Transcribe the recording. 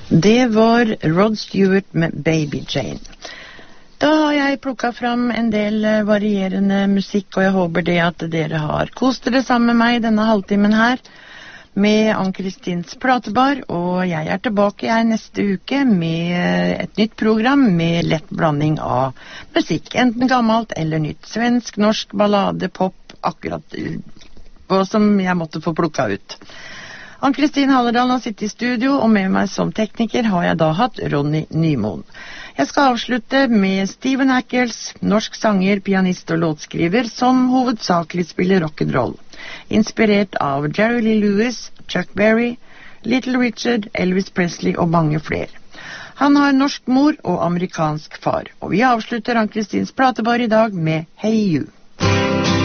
Det var Rod Stewart med Baby Jane. Da har jeg plukket fram en del varierende musikk, og jeg håper det at dere har kost dere sammen med meg denne halvtimen her med Ann-Kristins Platebar, og jeg er tilbake neste uke med et nytt program med lett blanding av musikk, enten gammelt eller nytt, svensk, norsk, ballade, pop, akkurat og som jeg måtte få plukket ut. Ann-Kristin Halledal har sittet i studio, og med meg som tekniker har jeg da hatt Ronny Nymoen. Jeg skal avslutte med Stephen Ackles, norsk sanger, pianist og låtskriver, som hovedsakelig spiller rock'n'roll. Inspirert av Jerry Lee Lewis, Chuck Berry, Little Richard, Elvis Presley og mange flere. Han har norsk mor og amerikansk far, og vi avslutter Ann-Kristins Platebar i dag med Hey You.